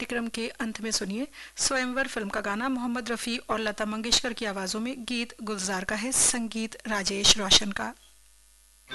कार्यक्रम के अंत में सुनिए स्वयंवर फिल्म का गाना मोहम्मद रफ़ी और लता मंगेशकर की आवाज़ों में। गीत गुलजार का है, संगीत राजेश रोशन का।